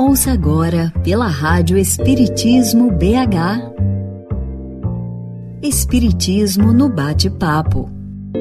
Ouça agora pela Rádio Espiritismo BH. Espiritismo no bate-papo.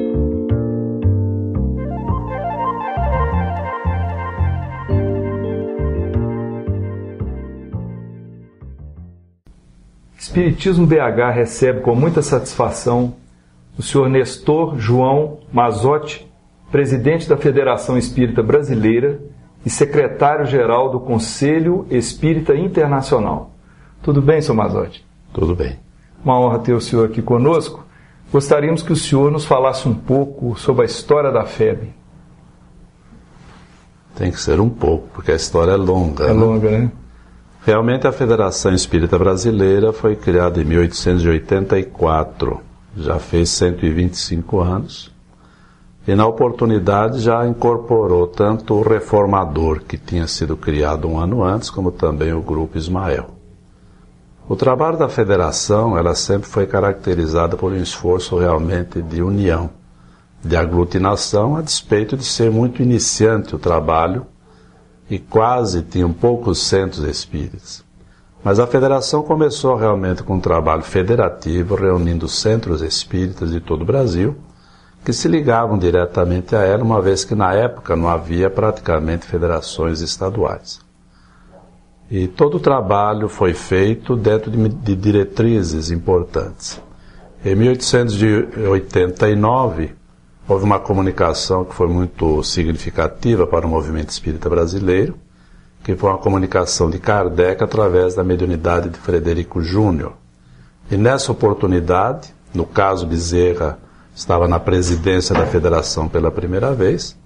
Espiritismo BH recebe com muita satisfação o senhor Nestor João Mazzotti, presidente da Federação Espírita Brasileira e secretário-geral do Conselho Espírita Internacional. Tudo bem, senhor Mazzotti? Tudo bem. Uma honra ter o senhor aqui conosco. Gostaríamos que o senhor nos falasse um pouco sobre a história da FEB. Tem que ser um pouco, porque a história é longa. É longa, né? Realmente a Federação Espírita Brasileira foi criada em 1884, já fez 125 anos, e na oportunidade já incorporou tanto o Reformador, que tinha sido criado um ano antes, como também o Grupo Ismael. O trabalho da Federação, ela sempre foi caracterizada por um esforço realmente de união, de aglutinação, a despeito de ser muito iniciante o trabalho, e quase tinham poucos centros espíritas. Mas a Federação começou realmente com um trabalho federativo, reunindo centros espíritas de todo o Brasil, que se ligavam diretamente a ela, uma vez que na época não havia praticamente federações estaduais. E todo o trabalho foi feito dentro de diretrizes importantes. Em 1889, houve uma comunicação que foi muito significativa para o movimento espírita brasileiro, que foi uma comunicação de Kardec através da mediunidade de Frederico Júnior. E nessa oportunidade, no caso Bezerra estava na presidência da Federação pela primeira vez,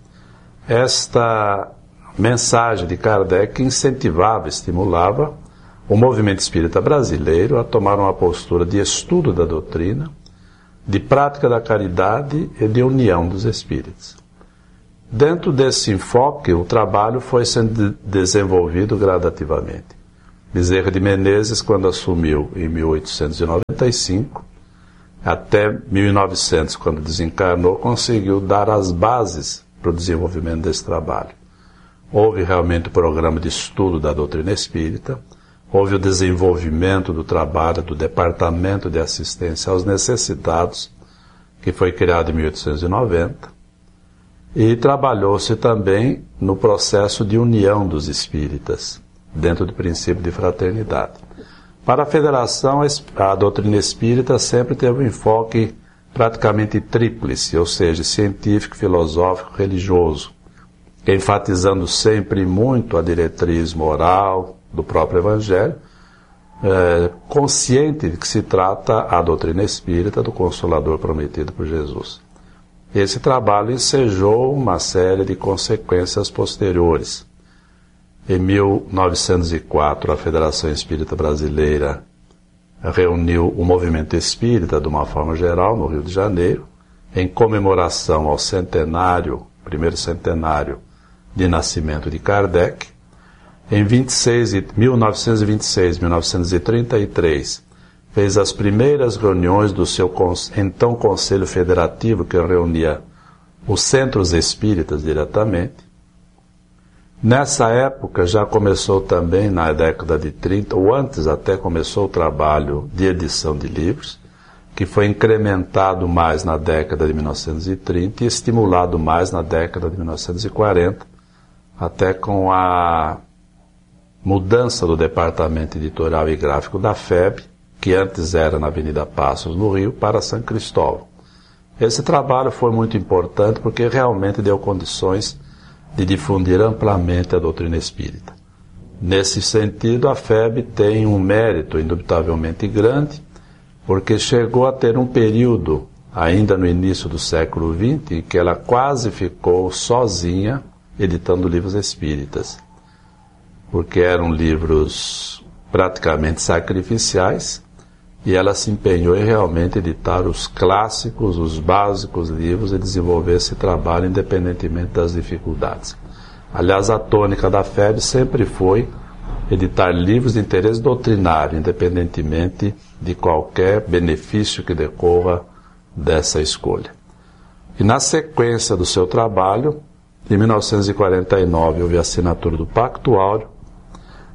esta mensagem de Kardec incentivava, estimulava o movimento espírita brasileiro a tomar uma postura de estudo da doutrina, de prática da caridade e de união dos espíritos. Dentro desse enfoque, o trabalho foi sendo desenvolvido gradativamente. Bezerra de Menezes, quando assumiu em 1895, até 1900, quando desencarnou, conseguiu dar as bases para o desenvolvimento desse trabalho. Houve realmente o programa de estudo da doutrina espírita, houve o desenvolvimento do trabalho do Departamento de Assistência aos Necessitados, que foi criado em 1890, e trabalhou-se também no processo de união dos espíritas, dentro do princípio de fraternidade. Para a Federação, a doutrina espírita sempre teve um enfoque praticamente tríplice, ou seja, científico, filosófico, religioso, enfatizando sempre muito a diretriz moral do próprio Evangelho, consciente de que se trata a doutrina espírita do Consolador prometido por Jesus. Esse trabalho ensejou uma série de consequências posteriores. Em 1904, a Federação Espírita Brasileira reuniu o movimento espírita de uma forma geral no Rio de Janeiro, em comemoração ao centenário, primeiro centenário de nascimento de Kardec. Em 1926 e 1933, fez as primeiras reuniões do seu então Conselho Federativo, que reunia os centros espíritas diretamente. Nessa época já começou também, na década de 30, ou antes até começou o trabalho de edição de livros, que foi incrementado mais na década de 1930 e estimulado mais na década de 1940, até com a mudança do departamento editorial e gráfico da FEB, que antes era na Avenida Passos, no Rio, para São Cristóvão. Esse trabalho foi muito importante porque realmente deu condições de difundir amplamente a doutrina espírita. Nesse sentido, a FEB tem um mérito indubitavelmente grande, porque chegou a ter um período, ainda no início do século XX, em que ela quase ficou sozinha editando livros espíritas, porque eram livros praticamente sacrificiais, e ela se empenhou em realmente editar os clássicos, os básicos livros e desenvolver esse trabalho independentemente das dificuldades. Aliás, a tônica da FEB sempre foi editar livros de interesse doutrinário, independentemente de qualquer benefício que decorra dessa escolha. E na sequência do seu trabalho, em 1949 houve a assinatura do Pacto Áureo,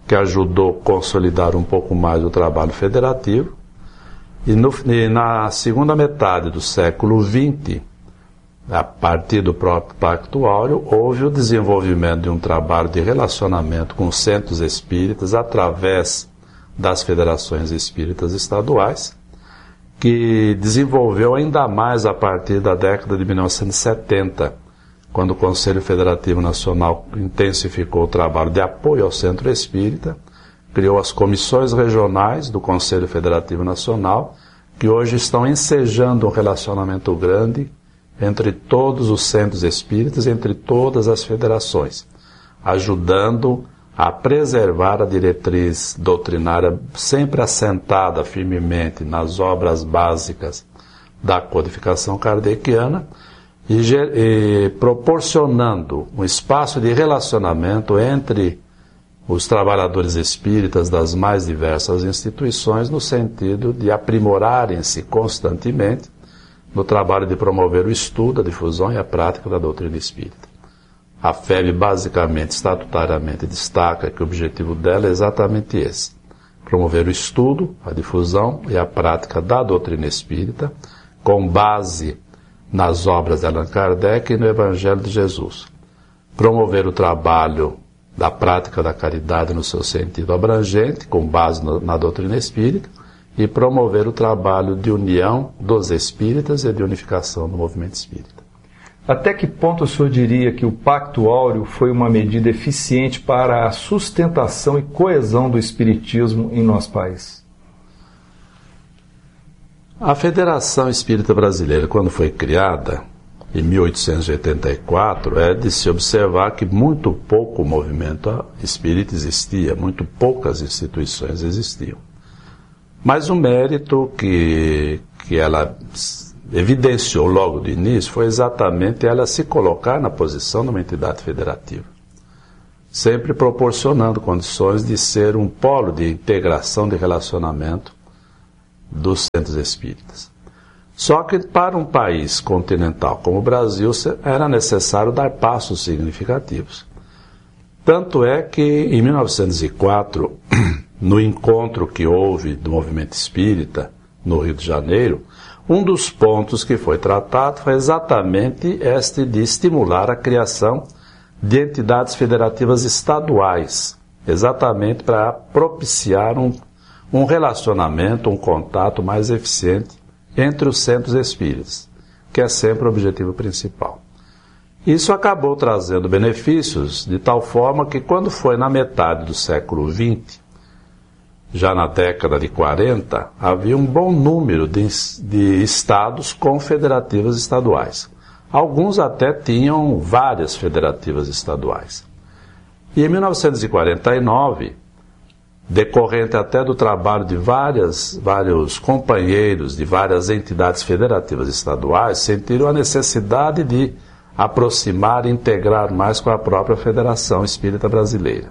que ajudou a consolidar um pouco mais o trabalho federativo. E na segunda metade do século XX, a partir do próprio Pacto Áureo, houve o desenvolvimento de um trabalho de relacionamento com os centros espíritas através das federações espíritas estaduais, que desenvolveu ainda mais a partir da década de 1970, quando o Conselho Federativo Nacional intensificou o trabalho de apoio ao centro espírita, criou as comissões regionais do Conselho Federativo Nacional, que hoje estão ensejando um relacionamento grande entre todos os centros espíritas, entre todas as federações, ajudando a preservar a diretriz doutrinária sempre assentada firmemente nas obras básicas da codificação kardeciana e proporcionando um espaço de relacionamento entre os trabalhadores espíritas das mais diversas instituições, no sentido de aprimorarem-se constantemente no trabalho de promover o estudo, a difusão e a prática da doutrina espírita. A FEB, basicamente, estatutariamente, destaca que o objetivo dela é exatamente esse: promover o estudo, a difusão e a prática da doutrina espírita, com base nas obras de Allan Kardec e no Evangelho de Jesus. Promover o trabalho da prática da caridade no seu sentido abrangente, com base na doutrina espírita, e promover o trabalho de união dos espíritas e de unificação do movimento espírita. Até que ponto o senhor diria que o Pacto Áureo foi uma medida eficiente para a sustentação e coesão do espiritismo em nosso país? A Federação Espírita Brasileira, quando foi criada, em 1884, é de se observar que muito pouco movimento espírita existia, muito poucas instituições existiam. Mas o mérito que ela evidenciou logo do início foi exatamente ela se colocar na posição de uma entidade federativa, sempre proporcionando condições de ser um polo de integração de relacionamento dos centros espíritas. Só que para um país continental como o Brasil era necessário dar passos significativos. Tanto é que em 1904, no encontro que houve do movimento espírita no Rio de Janeiro, um dos pontos que foi tratado foi exatamente este de estimular a criação de entidades federativas estaduais, exatamente para propiciar um relacionamento, um contato mais eficiente entre os centros espíritas, que é sempre o objetivo principal. Isso acabou trazendo benefícios de tal forma que, quando foi na metade do século XX, já na década de 40, havia um bom número de estados com federativas estaduais. Alguns até tinham várias federativas estaduais. E em 1949, decorrente até do trabalho de vários companheiros de várias entidades federativas estaduais, sentiram a necessidade de aproximar e integrar mais com a própria Federação Espírita Brasileira.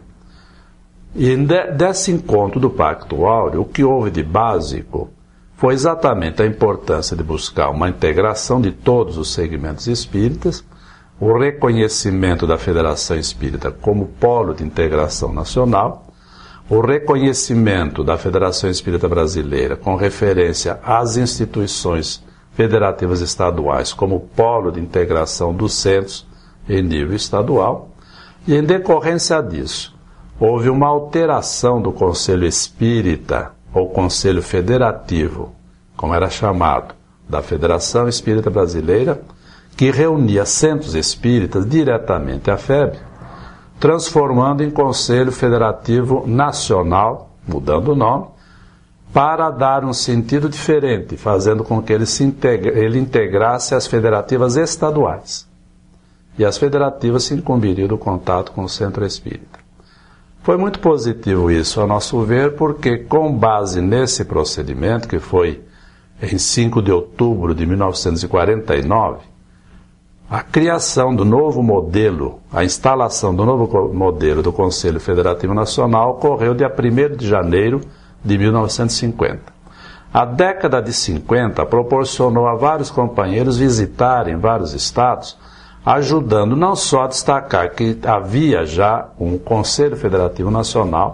E desse encontro do Pacto Áureo, o que houve de básico foi exatamente a importância de buscar uma integração de todos os segmentos espíritas, o reconhecimento da Federação Espírita como polo de integração nacional, o reconhecimento da Federação Espírita Brasileira com referência às instituições federativas estaduais como polo de integração dos centros em nível estadual, e em decorrência disso, houve uma alteração do Conselho Espírita, ou Conselho Federativo, como era chamado, da Federação Espírita Brasileira, que reunia centros espíritas diretamente à FEB, transformando em Conselho Federativo Nacional, mudando o nome, para dar um sentido diferente, fazendo com que ele integrasse as federativas estaduais. E as federativas se incumbiriam do contato com o Centro Espírita. Foi muito positivo isso, a nosso ver, porque com base nesse procedimento, que foi em 5 de outubro de 1949, a criação do novo modelo, a instalação do novo modelo do Conselho Federativo Nacional ocorreu dia 1º de janeiro de 1950. A década de 50 proporcionou a vários companheiros visitarem vários estados, ajudando não só a destacar que havia já um Conselho Federativo Nacional,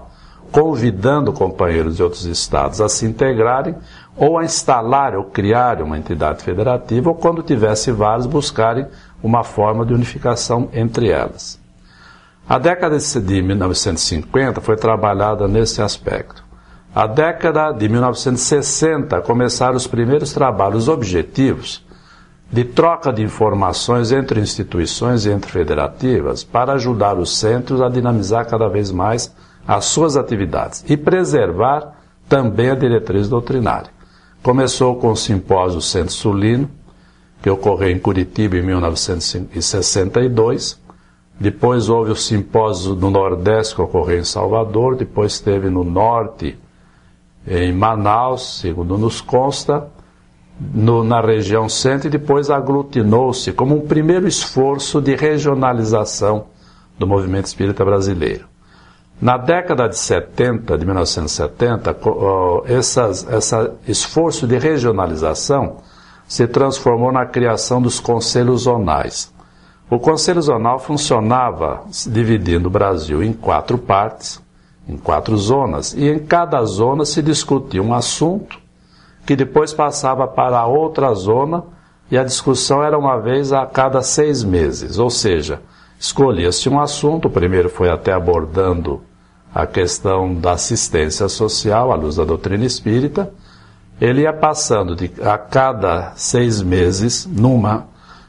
convidando companheiros de outros estados a se integrarem, ou a instalar ou criar uma entidade federativa, ou quando tivesse vários, buscarem uma forma de unificação entre elas. A década de 1950 foi trabalhada nesse aspecto. A década de 1960 começaram os primeiros trabalhos objetivos de troca de informações entre instituições e entre federativas para ajudar os centros a dinamizar cada vez mais as suas atividades e preservar também a diretriz doutrinária. Começou com o simpósio Centro-Sulino, que ocorreu em Curitiba em 1962, depois houve o simpósio do Nordeste, que ocorreu em Salvador, depois teve no Norte, em Manaus, segundo nos consta, na região centro, e depois aglutinou-se como um primeiro esforço de regionalização do movimento espírita brasileiro. Na década de 70, de 1970, esse esforço de regionalização se transformou na criação dos conselhos zonais. O conselho zonal funcionava dividindo o Brasil em 4 partes, em 4 zonas, e em cada zona se discutia um assunto que depois passava para outra zona, e a discussão era uma vez a cada 6 meses, ou seja, escolhia-se um assunto, o primeiro foi até abordando a questão da assistência social à luz da doutrina espírita, ele ia passando a cada 6 meses numa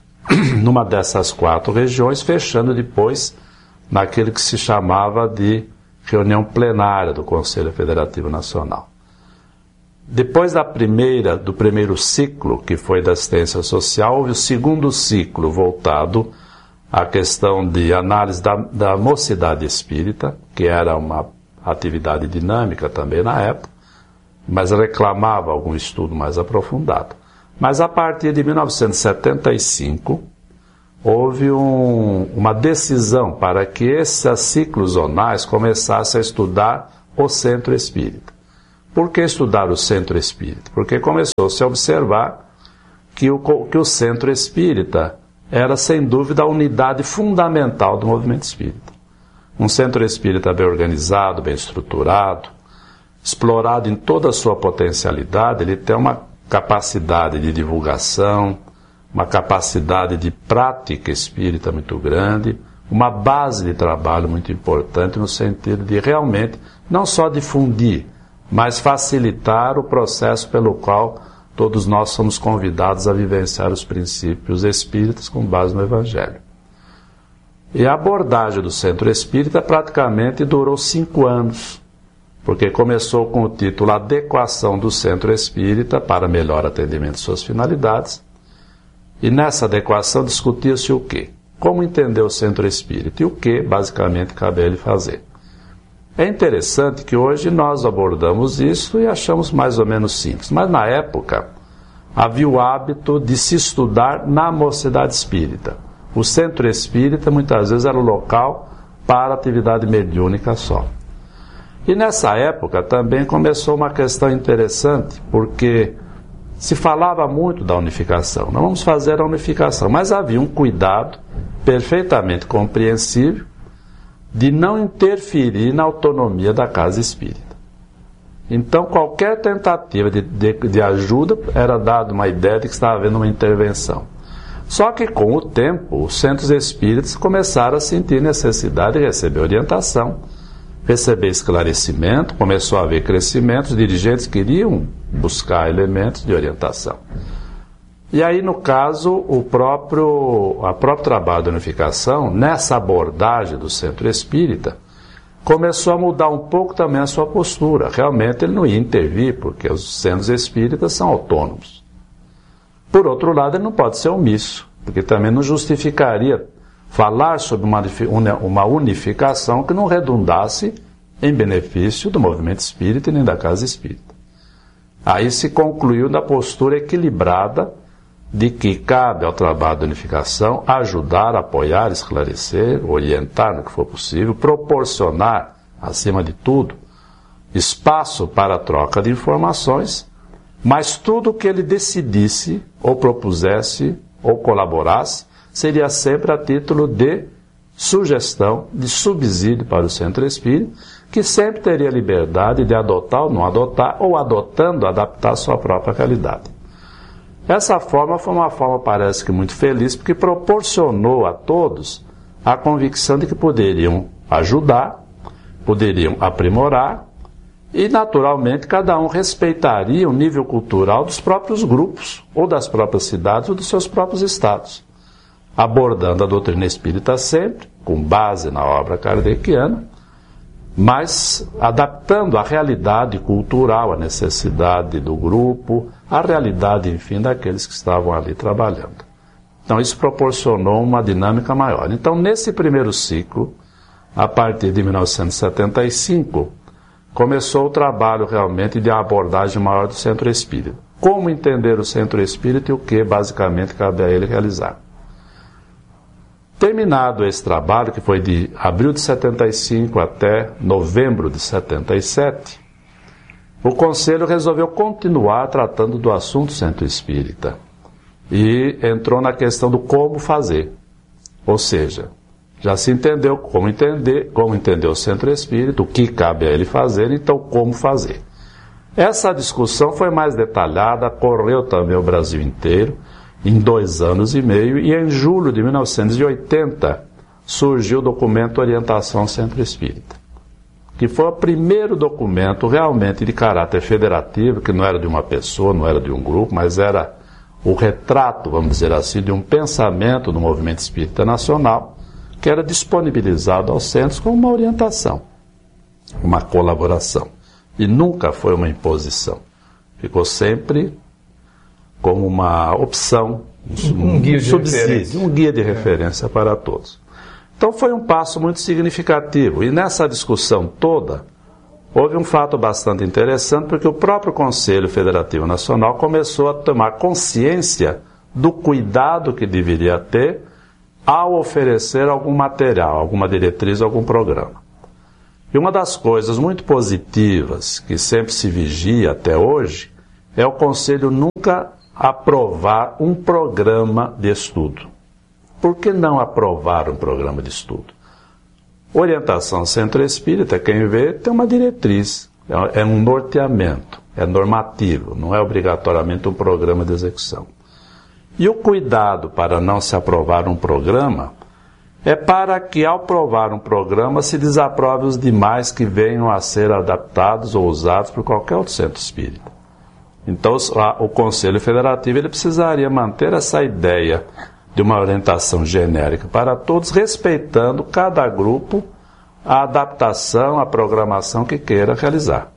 dessas 4 regiões, fechando depois naquilo que se chamava de reunião plenária do Conselho Federativo Nacional. Depois do primeiro ciclo, que foi da assistência social, houve o segundo ciclo voltado à questão de análise da mocidade espírita, que era uma atividade dinâmica também na época, mas reclamava algum estudo mais aprofundado. Mas a partir de 1975, houve uma decisão para que esses ciclos zonais começassem a estudar o centro espírita. Por que estudar o centro espírita? Porque começou-se a observar que o centro espírita era, sem dúvida, a unidade fundamental do movimento espírita. Um centro espírita bem organizado, bem estruturado, explorado em toda a sua potencialidade, ele tem uma capacidade de divulgação, uma capacidade de prática espírita muito grande, uma base de trabalho muito importante no sentido de realmente não só difundir, mas facilitar o processo pelo qual todos nós somos convidados a vivenciar os princípios espíritas com base no Evangelho. E a abordagem do Centro Espírita praticamente durou 5 anos, porque começou com o título Adequação do Centro Espírita para melhor atendimento de suas finalidades, e nessa adequação discutia-se o quê? Como entender o Centro Espírita e o que, basicamente, cabe a ele fazer. É interessante que hoje nós abordamos isso e achamos mais ou menos simples, mas na época havia o hábito de se estudar na mocidade espírita. O centro espírita muitas vezes era o local para atividade mediúnica só. E nessa época também começou uma questão interessante, porque se falava muito da unificação. Nós vamos fazer a unificação, mas havia um cuidado perfeitamente compreensível de não interferir na autonomia da casa espírita. Então, qualquer tentativa de ajuda era dada uma ideia de que estava havendo uma intervenção. Só que, com o tempo, os centros espíritas começaram a sentir necessidade de receber orientação, receber esclarecimento, começou a haver crescimento, os dirigentes queriam buscar elementos de orientação. E aí, no caso, o próprio trabalho de unificação, nessa abordagem do centro espírita, começou a mudar um pouco também a sua postura. Realmente ele não ia intervir, porque os centros espíritas são autônomos. Por outro lado, ele não pode ser omisso, porque também não justificaria falar sobre uma unificação que não redundasse em benefício do movimento espírita e nem da casa espírita. Aí se concluiu na postura equilibrada de que cabe ao trabalho de unificação ajudar, apoiar, esclarecer, orientar no que for possível, proporcionar, acima de tudo, espaço para a troca de informações, mas tudo o que ele decidisse, ou propusesse, ou colaborasse, seria sempre a título de sugestão, de subsídio para o centro espírita, que sempre teria liberdade de adotar ou não adotar, ou adotando, adaptar a sua própria realidade. Essa forma foi uma forma, parece que muito feliz, porque proporcionou a todos a convicção de que poderiam ajudar, poderiam aprimorar, e, naturalmente, cada um respeitaria o nível cultural dos próprios grupos, ou das próprias cidades, ou dos seus próprios estados, abordando a doutrina espírita sempre, com base na obra kardeciana, mas adaptando a realidade cultural, a necessidade do grupo, a realidade, enfim, daqueles que estavam ali trabalhando. Então, isso proporcionou uma dinâmica maior. Então, nesse primeiro ciclo, a partir de 1975, começou o trabalho realmente de abordagem maior do Centro Espírita. Como entender o Centro Espírita e o que, basicamente, cabe a ele realizar. Terminado esse trabalho, que foi de abril de 75 até novembro de 77, o Conselho resolveu continuar tratando do assunto Centro Espírita e entrou na questão do como fazer. Ou seja, já se entendeu como entender o Centro Espírita, o que cabe a ele fazer, então como fazer. Essa discussão foi mais detalhada, correu também o Brasil inteiro, em 2 anos e meio, e em julho de 1980 surgiu o documento Orientação Centro Espírita, que foi o primeiro documento realmente de caráter federativo, que não era de uma pessoa, não era de um grupo, mas era o retrato, vamos dizer assim, de um pensamento do movimento espírita nacional, que era disponibilizado aos centros como uma orientação, uma colaboração, e nunca foi uma imposição. Ficou sempre como uma opção, um guia de subsídio, um guia de referência para todos. Então foi um passo muito significativo. E nessa discussão toda, houve um fato bastante interessante, porque o próprio Conselho Federativo Nacional começou a tomar consciência do cuidado que deveria ter ao oferecer algum material, alguma diretriz, algum programa. E uma das coisas muito positivas que sempre se vigia até hoje é o Conselho nunca aprovar um programa de estudo. Por que não aprovar um programa de estudo? Orientação Centro Espírita, quem vê, tem uma diretriz, é um norteamento, é normativo, não é obrigatoriamente um programa de execução. E o cuidado para não se aprovar um programa é para que, ao aprovar um programa, se desaprove os demais que venham a ser adaptados ou usados por qualquer outro centro espírita. Então, o Conselho Federativo ele precisaria manter essa ideia de uma orientação genérica para todos, respeitando cada grupo, a adaptação, a programação que queira realizar.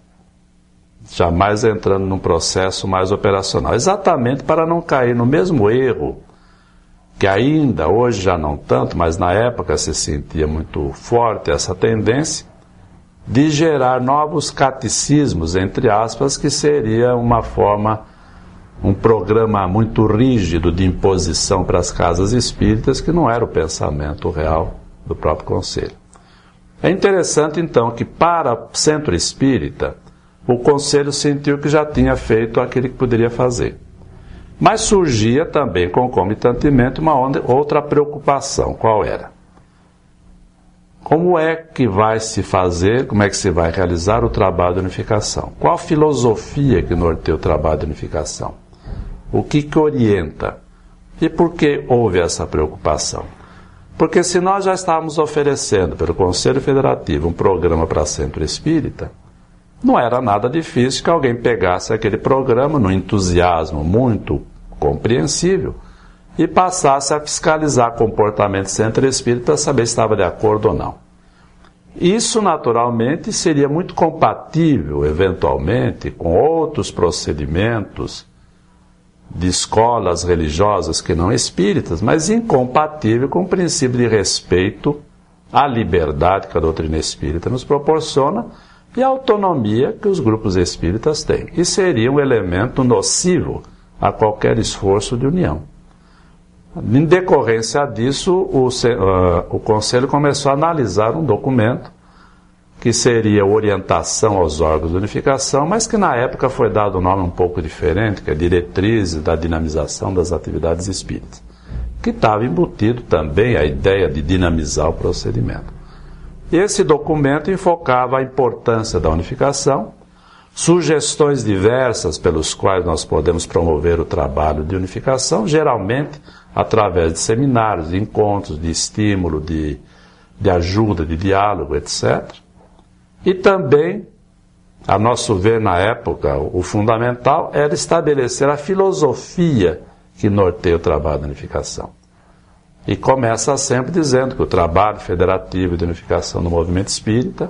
Jamais entrando num processo mais operacional. Exatamente para não cair no mesmo erro, que ainda, hoje já não tanto, mas na época se sentia muito forte essa tendência, de gerar novos catecismos, entre aspas, que seria uma forma, um programa muito rígido de imposição para as casas espíritas, que não era o pensamento real do próprio Conselho. É interessante, então, que para o Centro Espírita, o Conselho sentiu que já tinha feito aquilo que poderia fazer. Mas surgia também, concomitantemente, uma outra preocupação. Qual era? Como é que vai se fazer, como é que se vai realizar o trabalho de unificação? Qual a filosofia que norteia o trabalho de unificação? O que orienta? E por que houve essa preocupação? Porque se nós já estávamos oferecendo pelo Conselho Federativo um programa para Centro Espírita, não era nada difícil que alguém pegasse aquele programa num entusiasmo muito compreensível e passasse a fiscalizar o comportamento Centro Espírita para saber se estava de acordo ou não. Isso, naturalmente, seria muito compatível, eventualmente, com outros procedimentos de escolas religiosas que não espíritas, mas incompatível com o princípio de respeito à liberdade que a doutrina espírita nos proporciona e a autonomia que os grupos espíritas têm. E seria um elemento nocivo a qualquer esforço de união. Em decorrência disso, o Conselho começou a analisar um documento que seria orientação aos órgãos de unificação, mas que na época foi dado um nome um pouco diferente, que é Diretrizes da Dinamização das Atividades Espíritas, que estava embutido também a ideia de dinamizar o procedimento. Esse documento enfocava a importância da unificação, sugestões diversas pelos quais nós podemos promover o trabalho de unificação, geralmente através de seminários, de encontros, de estímulo, de ajuda, de diálogo, etc. E também, a nosso ver na época, o fundamental era estabelecer a filosofia que norteia o trabalho de unificação. E começa sempre dizendo que o trabalho federativo de unificação do movimento espírita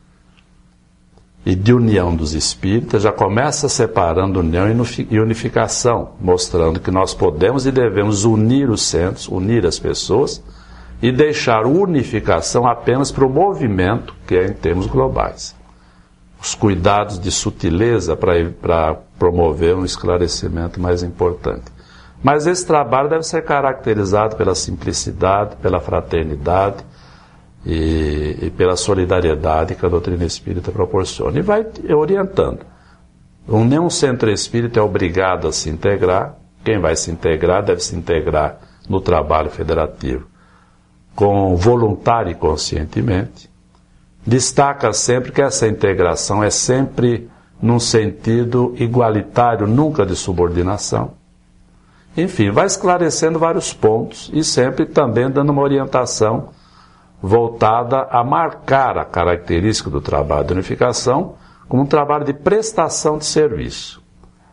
e de união dos espíritas já começa separando união e unificação, mostrando que nós podemos e devemos unir os centros, unir as pessoas e deixar unificação apenas para o movimento, que é em termos globais. Os cuidados de sutileza para promover um esclarecimento mais importante. Mas esse trabalho deve ser caracterizado pela simplicidade, pela fraternidade e pela solidariedade que a doutrina espírita proporciona. E vai orientando. Nenhum centro espírita é obrigado a se integrar. Quem vai se integrar deve se integrar no trabalho federativo com voluntário e conscientemente. Destaca sempre que essa integração é sempre num sentido igualitário, nunca de subordinação. Enfim, vai esclarecendo vários pontos e sempre também dando uma orientação voltada a marcar a característica do trabalho de unificação como um trabalho de prestação de serviço.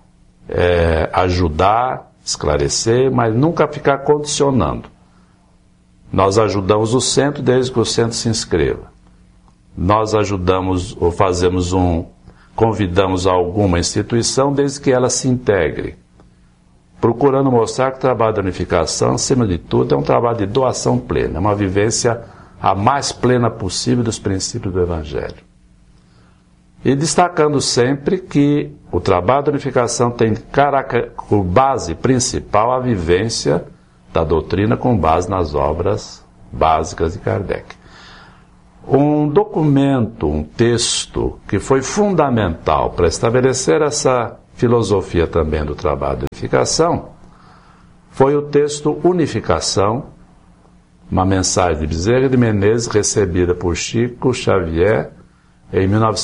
Ajudar, esclarecer, mas nunca ficar condicionando. Nós ajudamos o centro desde que o centro se inscreva. Nós ajudamos ou convidamos alguma instituição desde que ela se integre. Procurando mostrar que o trabalho de unificação, acima de tudo, é um trabalho de doação plena, é uma vivência a mais plena possível dos princípios do Evangelho. E destacando sempre que o trabalho de unificação tem como base principal a vivência da doutrina com base nas obras básicas de Kardec. Um documento, um texto que foi fundamental para estabelecer essa filosofia também do trabalho de unificação foi o texto Unificação, uma mensagem de Bezerra de Menezes recebida por Chico Xavier em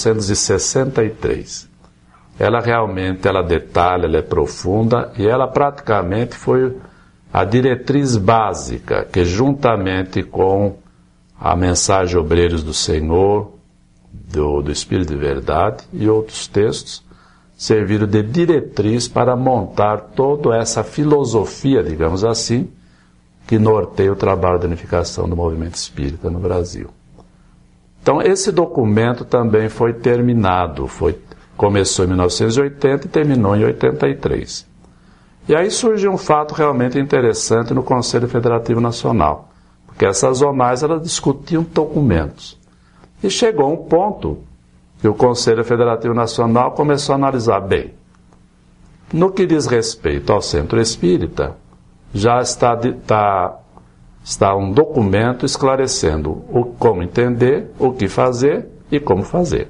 1963. Ela detalha, ela é profunda e ela praticamente foi a diretriz básica que, juntamente com a mensagem Obreiros do Senhor, do Espírito de Verdade e outros textos, serviram de diretriz para montar toda essa filosofia, digamos assim, que norteia o trabalho de unificação do movimento espírita no Brasil. Então, esse documento também foi terminado, começou em 1980 e terminou em 83. E aí surgiu um fato realmente interessante no Conselho Federativo Nacional, porque essas zonais elas discutiam documentos. E chegou um ponto que o Conselho Federativo Nacional começou a analisar bem. No que diz respeito ao Centro Espírita, já está um documento esclarecendo como entender, o que fazer e como fazer.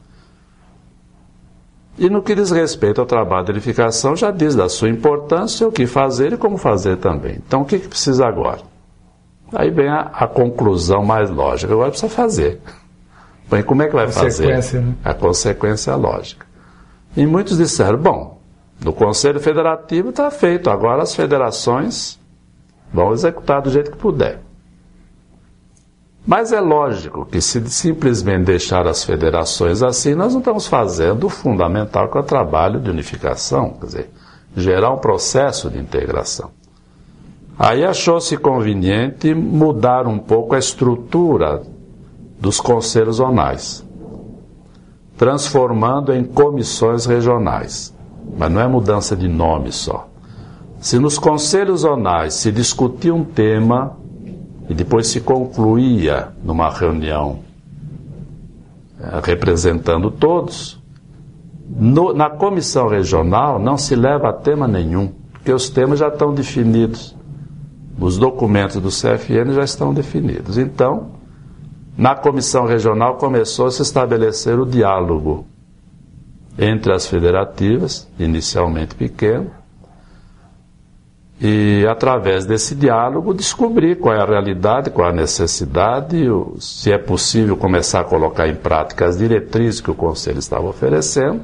E no que diz respeito ao trabalho de unificação, já diz da sua importância, o que fazer e como fazer também. Então, o que precisa agora? Aí vem a conclusão mais lógica. Agora precisa fazer. Bem, como é que vai fazer? Né? A consequência lógica. E muitos disseram, bom, no Conselho Federativo está feito, agora as federações vão executar do jeito que puder. Mas é lógico que se simplesmente deixar as federações assim, nós não estamos fazendo o fundamental que é o trabalho de unificação, quer dizer, gerar um processo de integração. Aí achou-se conveniente mudar um pouco a estrutura dos conselhos zonais, transformando em comissões regionais. Mas não é mudança de nome só. Se nos conselhos zonais se discutia um tema e depois se concluía numa reunião representando todos, na comissão regional não se leva a tema nenhum, porque os temas já estão definidos. Os documentos do CFN já estão definidos. Então, na comissão regional começou a se estabelecer o diálogo entre as federativas, inicialmente pequeno, e através desse diálogo descobrir qual é a realidade, qual é a necessidade, se é possível começar a colocar em prática as diretrizes que o Conselho estava oferecendo.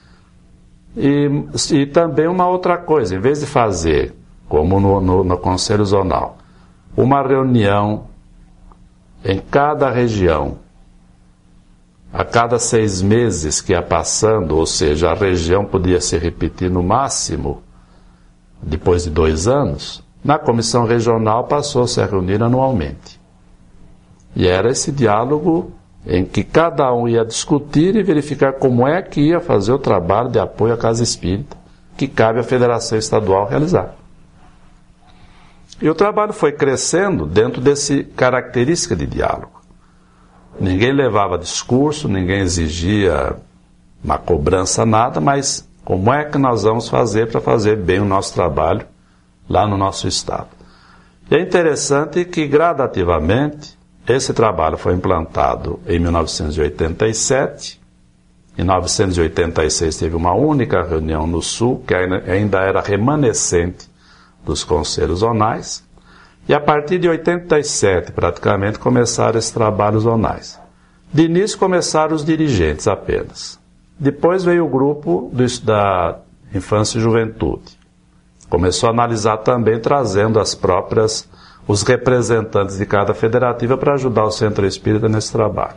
E também uma outra coisa, em vez de fazer, como no Conselho Zonal, uma reunião em cada região, a cada 6 meses que ia passando, ou seja, a região podia se repetir no máximo depois de 2 anos, na comissão regional passou-se a reunir anualmente. E era esse diálogo em que cada um ia discutir e verificar como é que ia fazer o trabalho de apoio à casa espírita, que cabe à Federação Estadual realizar. E o trabalho foi crescendo dentro dessa característica de diálogo. Ninguém levava discurso, ninguém exigia uma cobrança, nada, mas como é que nós vamos fazer para fazer bem o nosso trabalho lá no nosso estado? E é interessante que, gradativamente, esse trabalho foi implantado em 1987. Em 1986 teve uma única reunião no Sul, que ainda era remanescente dos conselhos zonais. E a partir de 87, praticamente, começaram esses trabalhos zonais. De início começaram os dirigentes apenas. Depois veio o grupo da Infância e Juventude. Começou a analisar também, trazendo os representantes de cada federativa para ajudar o Centro Espírita nesse trabalho.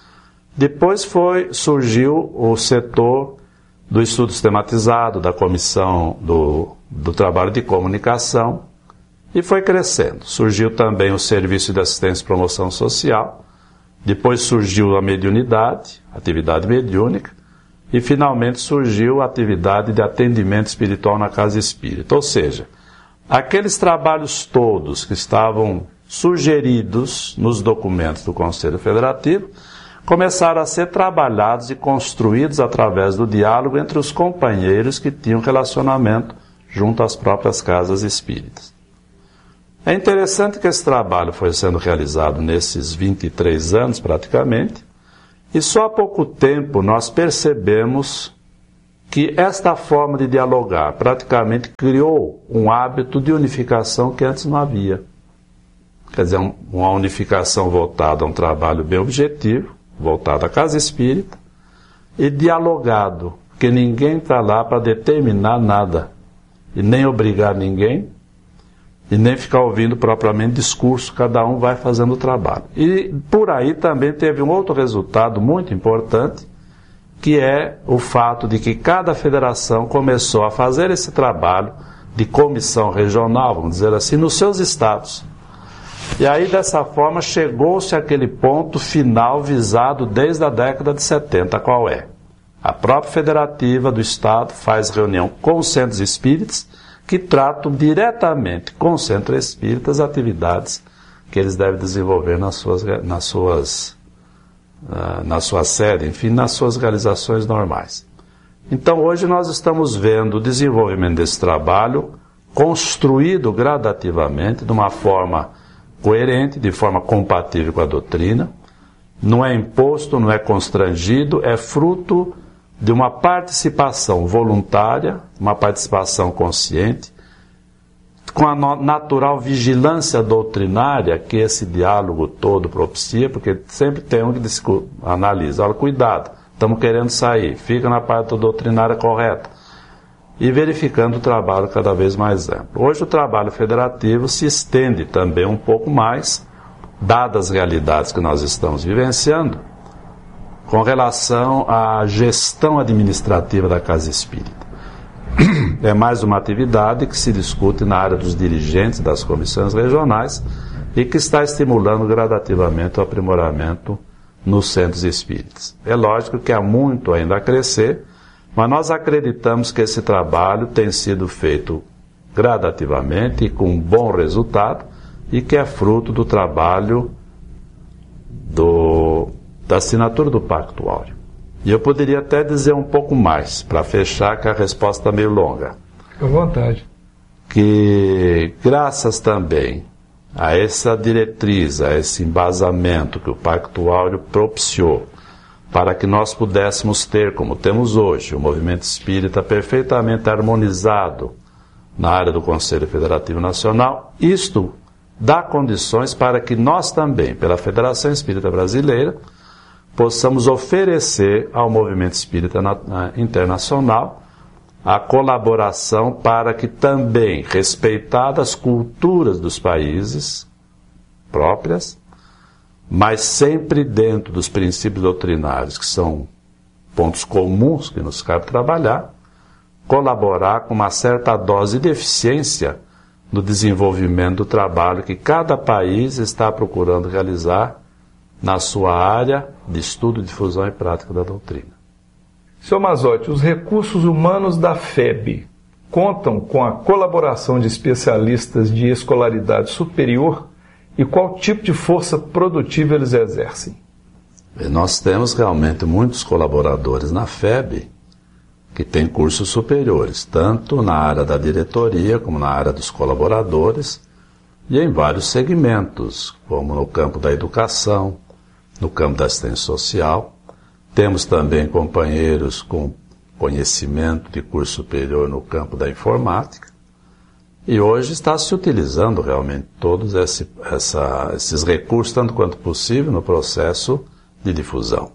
Depois surgiu o setor do estudo sistematizado, da comissão do trabalho de comunicação, e foi crescendo. Surgiu também o serviço de assistência e promoção social, depois surgiu a mediunidade, atividade mediúnica, e finalmente surgiu a atividade de atendimento espiritual na casa espírita. Ou seja, aqueles trabalhos todos que estavam sugeridos nos documentos do Conselho Federativo começaram a ser trabalhados e construídos através do diálogo entre os companheiros que tinham relacionamento junto às próprias casas espíritas. É interessante que esse trabalho foi sendo realizado nesses 23 anos praticamente, e só há pouco tempo nós percebemos que esta forma de dialogar praticamente criou um hábito de unificação que antes não havia. Quer dizer, uma unificação voltada a um trabalho bem objetivo, voltado à casa espírita, e dialogado, porque ninguém está lá para determinar nada, e nem obrigar ninguém, e nem ficar ouvindo propriamente discurso, cada um vai fazendo o trabalho. E por aí também teve um outro resultado muito importante, que é o fato de que cada federação começou a fazer esse trabalho de comissão regional, vamos dizer assim, nos seus estados. E aí, dessa forma, chegou-se àquele ponto final visado desde a década de 70, qual é? A própria federativa do estado faz reunião com os centros espíritas, que tratam diretamente com os centros espíritas as atividades que eles devem desenvolver na sua sede, enfim, nas suas realizações normais. Então, hoje nós estamos vendo o desenvolvimento desse trabalho construído gradativamente, de uma forma coerente, de forma compatível com a doutrina. Não é imposto, não é constrangido, é fruto de uma participação voluntária, uma participação consciente, com a natural vigilância doutrinária que esse diálogo todo propicia, porque sempre tem um que analisa, olha, cuidado, estamos querendo sair, fica na parte doutrinária correta, e verificando o trabalho cada vez mais amplo. Hoje o trabalho federativo se estende também um pouco mais, dadas as realidades que nós estamos vivenciando, com relação à gestão administrativa da casa espírita. É mais uma atividade que se discute na área dos dirigentes das comissões regionais e que está estimulando gradativamente o aprimoramento nos centros espíritas. É lógico que há muito ainda a crescer, mas nós acreditamos que esse trabalho tem sido feito gradativamente e com um bom resultado e que é fruto do trabalho da assinatura do Pacto Áureo. E eu poderia até dizer um pouco mais, para fechar, que a resposta está meio longa. Fique à vontade. Que graças também a essa diretriz, a esse embasamento que o Pacto Áureo propiciou, para que nós pudéssemos ter, como temos hoje, o movimento espírita perfeitamente harmonizado na área do Conselho Federativo Nacional. Isto dá condições para que nós também, pela Federação Espírita Brasileira, possamos oferecer ao movimento espírita internacional a colaboração para que também, respeitadas as culturas dos países próprias, mas sempre dentro dos princípios doutrinários, que são pontos comuns que nos cabe trabalhar, colaborar com uma certa dose de eficiência no desenvolvimento do trabalho que cada país está procurando realizar na sua área de estudo, difusão e prática da doutrina. Sr. Mazzotti, os recursos humanos da FEB contam com a colaboração de especialistas de escolaridade superior e qual tipo de força produtiva eles exercem? Nós temos realmente muitos colaboradores na FEB que têm cursos superiores, tanto na área da diretoria como na área dos colaboradores e em vários segmentos, como no campo da educação, no campo da assistência social. Temos também companheiros com conhecimento de curso superior no campo da informática. E hoje está se utilizando realmente todos esses recursos, tanto quanto possível, no processo de difusão.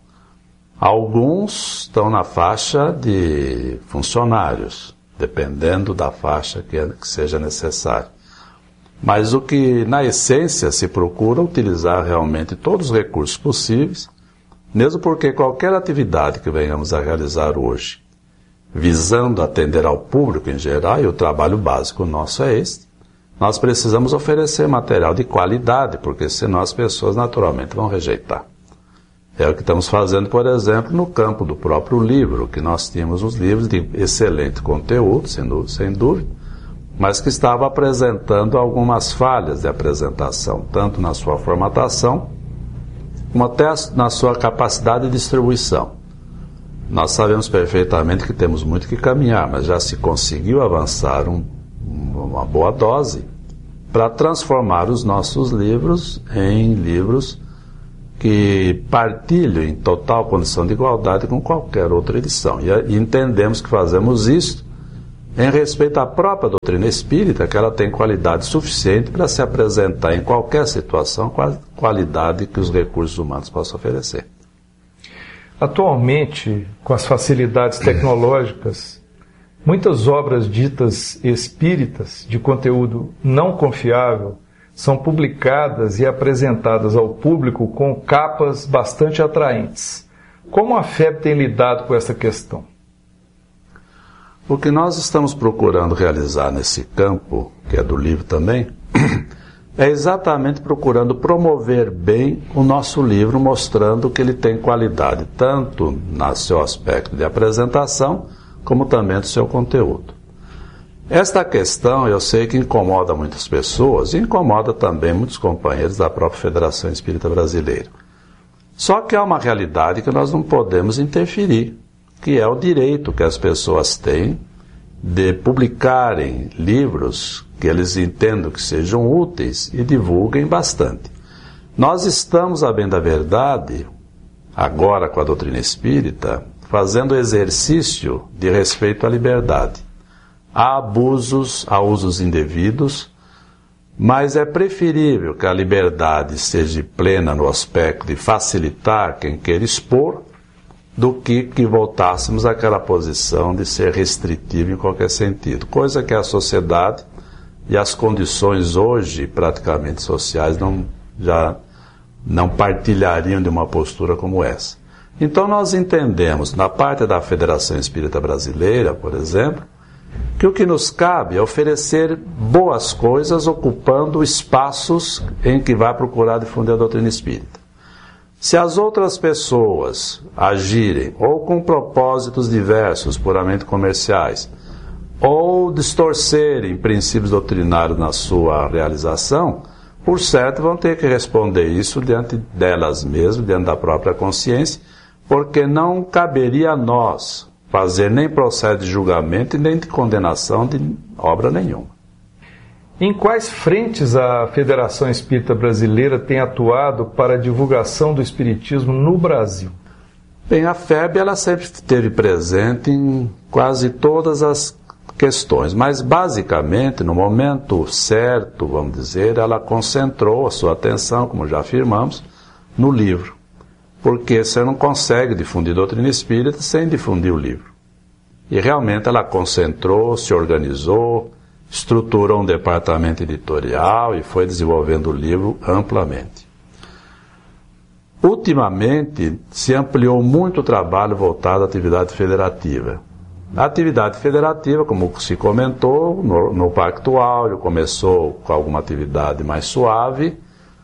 Alguns estão na faixa de funcionários, dependendo da faixa que seja necessário. Mas o que, na essência, se procura utilizar realmente todos os recursos possíveis, mesmo porque qualquer atividade que venhamos a realizar hoje, visando atender ao público em geral, e o trabalho básico nosso é este, nós precisamos oferecer material de qualidade, porque senão as pessoas naturalmente vão rejeitar. É o que estamos fazendo, por exemplo, no campo do próprio livro, que nós tínhamos os livros de excelente conteúdo, sem dúvida, mas que estava apresentando algumas falhas de apresentação, tanto na sua formatação, como até na sua capacidade de distribuição. Nós sabemos perfeitamente que temos muito que caminhar, mas já se conseguiu avançar uma boa dose para transformar os nossos livros em livros que partilham em total condição de igualdade com qualquer outra edição. E entendemos que fazemos isso em respeito à própria doutrina espírita, que ela tem qualidade suficiente para se apresentar em qualquer situação com a qualidade que os recursos humanos possam oferecer. Atualmente, com as facilidades tecnológicas, muitas obras ditas espíritas de conteúdo não confiável são publicadas e apresentadas ao público com capas bastante atraentes. Como a FEB tem lidado com essa questão? O que nós estamos procurando realizar nesse campo, que é do livro também, é exatamente procurando promover bem o nosso livro, mostrando que ele tem qualidade, tanto no seu aspecto de apresentação, como também do seu conteúdo. Esta questão eu sei que incomoda muitas pessoas e incomoda também muitos companheiros da própria Federação Espírita Brasileira. Só que há uma realidade que nós não podemos interferir, que é o direito que as pessoas têm de publicarem livros que eles entendam que sejam úteis e divulguem bastante. Nós estamos, a bem da verdade, agora com a doutrina espírita, fazendo exercício de respeito à liberdade. Há abusos, há usos indevidos, mas é preferível que a liberdade seja plena no aspecto de facilitar quem quer expor, do que voltássemos àquela posição de ser restritivo em qualquer sentido. Coisa que a sociedade e as condições hoje, praticamente sociais, já não partilhariam de uma postura como essa. Então nós entendemos, na parte da Federação Espírita Brasileira, por exemplo, que o que nos cabe é oferecer boas coisas ocupando espaços em que vai procurar difundir a doutrina espírita. Se as outras pessoas agirem ou com propósitos diversos, puramente comerciais, ou distorcerem princípios doutrinários na sua realização, por certo vão ter que responder isso diante delas mesmas, diante da própria consciência, porque não caberia a nós fazer nem processo de julgamento e nem de condenação de obra nenhuma. Em quais frentes a Federação Espírita Brasileira tem atuado para a divulgação do Espiritismo no Brasil? Bem, a FEB ela sempre esteve presente em quase todas as questões, mas basicamente, no momento certo, vamos dizer, ela concentrou a sua atenção, como já afirmamos, no livro. Porque você não consegue difundir doutrina espírita sem difundir o livro. E realmente ela concentrou, se organizou, estruturou um departamento editorial e foi desenvolvendo o livro amplamente. Ultimamente, se ampliou muito o trabalho voltado à atividade federativa. A atividade federativa, como se comentou, no Pacto Áureo, começou com alguma atividade mais suave.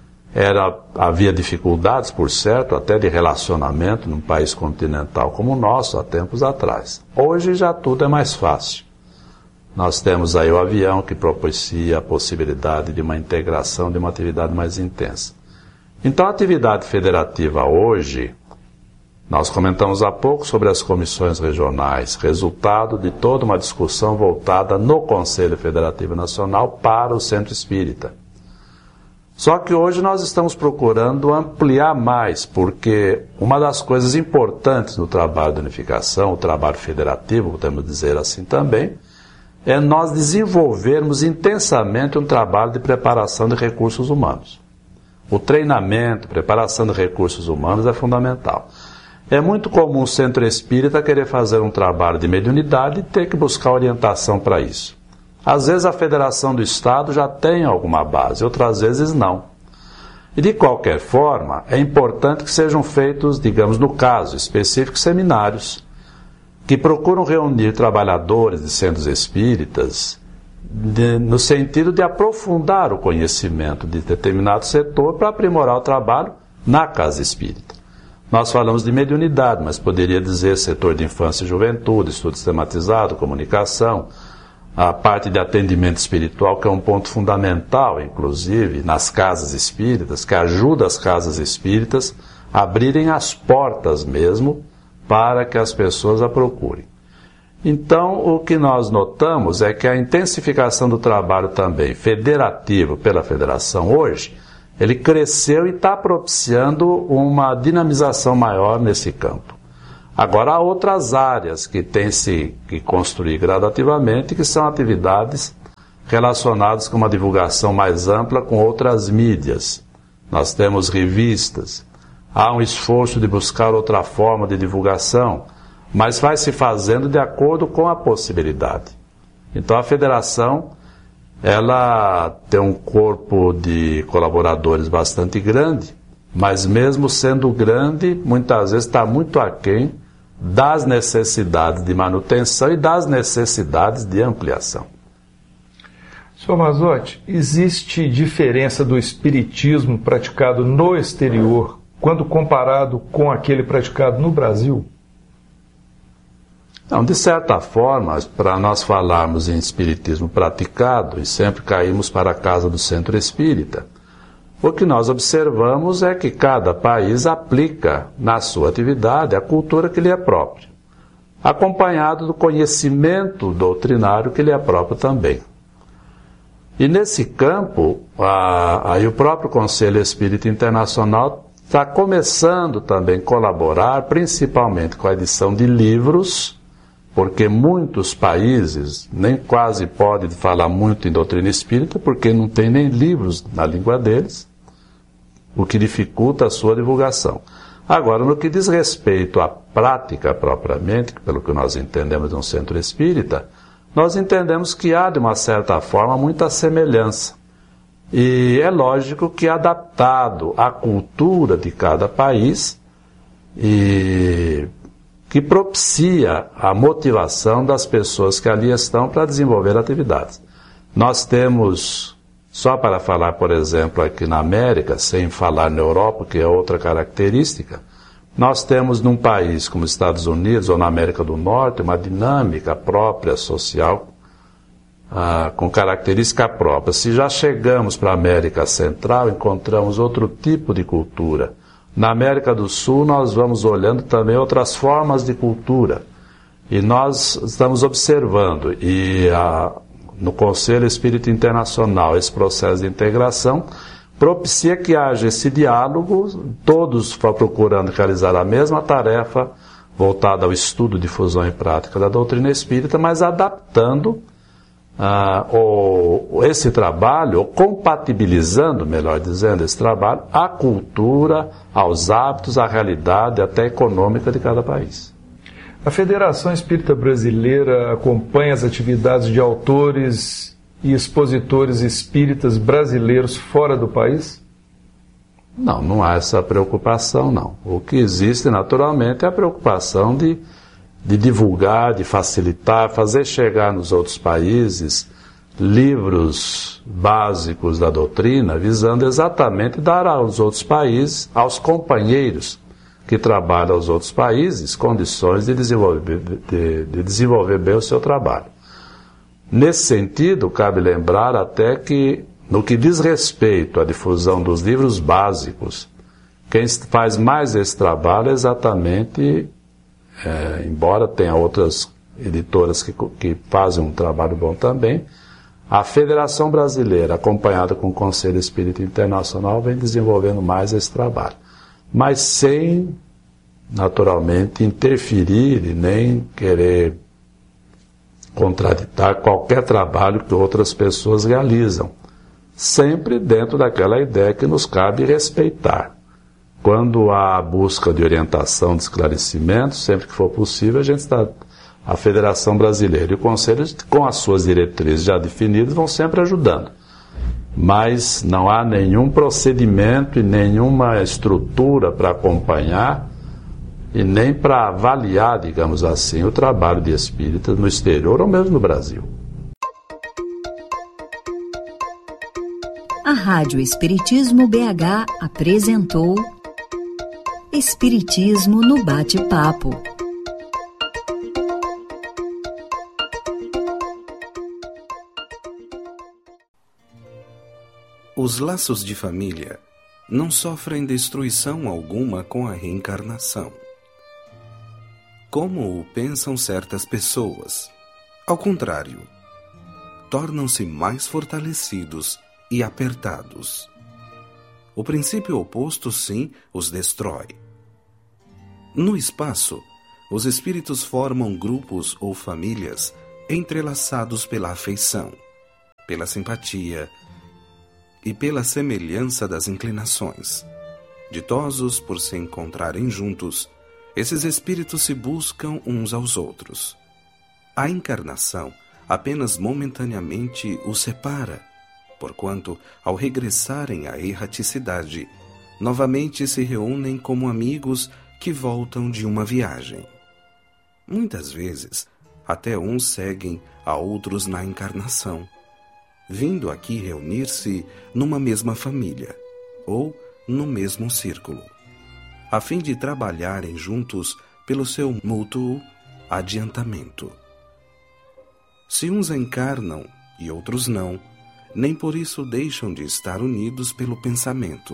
Havia dificuldades, por certo, até de relacionamento num país continental como o nosso, há tempos atrás. Hoje já tudo é mais fácil. Nós temos aí o avião que propicia a possibilidade de uma integração de uma atividade mais intensa. Então a atividade federativa hoje, nós comentamos há pouco sobre as comissões regionais, resultado de toda uma discussão voltada no Conselho Federativo Nacional para o Centro Espírita. Só que hoje nós estamos procurando ampliar mais, porque uma das coisas importantes no trabalho de unificação, o trabalho federativo, podemos dizer assim também, é nós desenvolvermos intensamente um trabalho de preparação de recursos humanos. O treinamento, preparação de recursos humanos é fundamental. É muito comum o Centro Espírita querer fazer um trabalho de mediunidade e ter que buscar orientação para isso. Às vezes a Federação do Estado já tem alguma base, outras vezes não. E de qualquer forma, é importante que sejam feitos, digamos no caso específico, seminários que procuram reunir trabalhadores de centros espíritas no sentido de aprofundar o conhecimento de determinado setor para aprimorar o trabalho na casa espírita. Nós falamos de mediunidade, mas poderia dizer setor de infância e juventude, estudo sistematizado, comunicação, a parte de atendimento espiritual, que é um ponto fundamental, inclusive, nas casas espíritas, que ajuda as casas espíritas a abrirem as portas mesmo para que as pessoas a procurem. Então, o que nós notamos é que a intensificação do trabalho também federativo pela federação hoje, ele cresceu e está propiciando uma dinamização maior nesse campo. Agora, há outras áreas que têm-se que construir gradativamente, que são atividades relacionadas com uma divulgação mais ampla com outras mídias. Nós temos revistas, há um esforço de buscar outra forma de divulgação, mas vai se fazendo de acordo com a possibilidade. Então, a federação, ela tem um corpo de colaboradores bastante grande, mas mesmo sendo grande, muitas vezes está muito aquém das necessidades de manutenção e das necessidades de ampliação. Senhor Mazzotti, existe diferença do espiritismo praticado no exterior quando comparado com aquele praticado no Brasil? Não, de certa forma, para nós falarmos em espiritismo praticado, e sempre caímos para a casa do Centro Espírita, o que nós observamos é que cada país aplica na sua atividade a cultura que lhe é própria, acompanhado do conhecimento doutrinário que lhe é próprio também. E nesse campo, aí o próprio Conselho Espírita Internacional está começando também a colaborar, principalmente com a edição de livros, porque muitos países nem quase podem falar muito em doutrina espírita, porque não tem nem livros na língua deles, o que dificulta a sua divulgação. Agora, no que diz respeito à prática propriamente, pelo que nós entendemos de um centro espírita, nós entendemos que há, de uma certa forma, muita semelhança. E é lógico que adaptado à cultura de cada país, e que propicia a motivação das pessoas que ali estão para desenvolver atividades. Nós temos, só para falar, por exemplo, aqui na América, sem falar na Europa, que é outra característica, nós temos num país como os Estados Unidos ou na América do Norte uma dinâmica própria, social, com característica própria. Se já chegamos para a América Central, encontramos outro tipo de cultura. Na América do Sul, nós vamos olhando também outras formas de cultura. E nós estamos observando, no Conselho Espírita Internacional, esse processo de integração propicia que haja esse diálogo, todos procurando realizar a mesma tarefa, voltada ao estudo, difusão e prática da doutrina espírita, mas adaptando esse trabalho, ou compatibilizando, melhor dizendo, esse trabalho, à cultura, aos hábitos, à realidade até econômica de cada país. A Federação Espírita Brasileira acompanha as atividades de autores e expositores espíritas brasileiros fora do país? Não, não há essa preocupação, não. O que existe, naturalmente, é a preocupação de divulgar, de facilitar, fazer chegar nos outros países livros básicos da doutrina, visando exatamente dar aos outros países, aos companheiros que trabalham aos outros países, condições de desenvolver bem o seu trabalho. Nesse sentido, cabe lembrar até que, no que diz respeito à difusão dos livros básicos, quem faz mais esse trabalho é exatamente, embora tenha outras editoras que fazem um trabalho bom também, a Federação Brasileira, acompanhada com o Conselho Espírita Internacional, vem desenvolvendo mais esse trabalho, mas sem, naturalmente, interferir e nem querer contraditar qualquer trabalho que outras pessoas realizam, sempre dentro daquela ideia que nos cabe respeitar. Quando há busca de orientação, de esclarecimento, sempre que for possível, a Federação Brasileira e o Conselho, com as suas diretrizes já definidas, vão sempre ajudando. Mas não há nenhum procedimento e nenhuma estrutura para acompanhar e nem para avaliar, digamos assim, o trabalho de espíritas no exterior ou mesmo no Brasil. A Rádio Espiritismo BH apresentou Espiritismo no Bate-Papo. Os laços de família não sofrem destruição alguma com a reencarnação, como o pensam certas pessoas. Ao contrário, tornam-se mais fortalecidos e apertados. O princípio oposto, sim, os destrói. No espaço, os espíritos formam grupos ou famílias entrelaçados pela afeição, pela simpatia e pela semelhança das inclinações. Ditosos por se encontrarem juntos, esses espíritos se buscam uns aos outros. A encarnação apenas momentaneamente os separa, porquanto, ao regressarem à erraticidade, novamente se reúnem como amigos que voltam de uma viagem. Muitas vezes, até uns seguem a outros na encarnação, vindo aqui reunir-se numa mesma família, ou no mesmo círculo, a fim de trabalharem juntos pelo seu mútuo adiantamento. Se uns encarnam e outros não, nem por isso deixam de estar unidos pelo pensamento.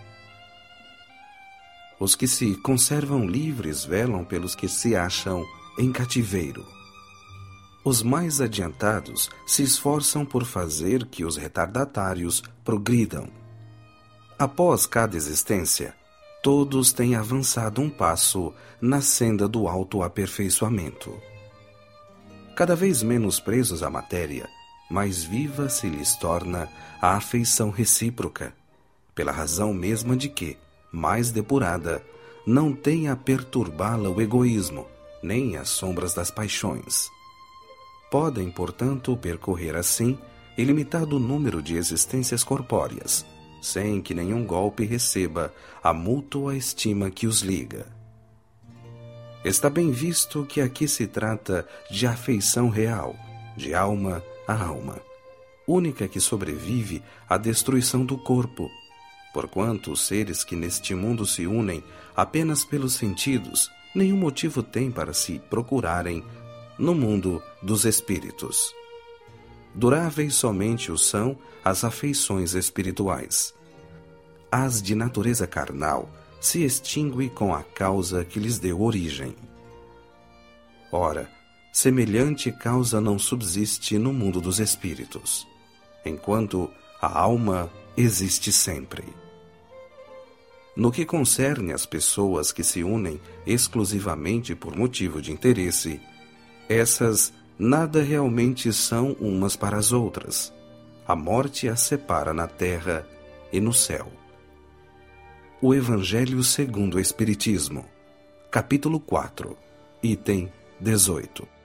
Os que se conservam livres velam pelos que se acham em cativeiro. Os mais adiantados se esforçam por fazer que os retardatários progridam. Após cada existência, todos têm avançado um passo na senda do autoaperfeiçoamento. Cada vez menos presos à matéria, mais viva se lhes torna a afeição recíproca, pela razão mesma de que, mais depurada, não tem a perturbá-la o egoísmo, nem as sombras das paixões. Podem, portanto, percorrer assim ilimitado número de existências corpóreas, sem que nenhum golpe receba a mútua estima que os liga. Está bem visto que aqui se trata de afeição real, de alma a alma, única que sobrevive à destruição do corpo, porquanto os seres que neste mundo se unem apenas pelos sentidos, nenhum motivo têm para se procurarem no mundo dos espíritos. Duráveis somente o são as afeições espirituais. As de natureza carnal se extinguem com a causa que lhes deu origem. Ora, semelhante causa não subsiste no mundo dos espíritos, enquanto a alma existe sempre. No que concerne às pessoas que se unem exclusivamente por motivo de interesse, essas nada realmente são umas para as outras. A morte as separa na terra e no céu. O Evangelho segundo o Espiritismo, capítulo 4, item 18.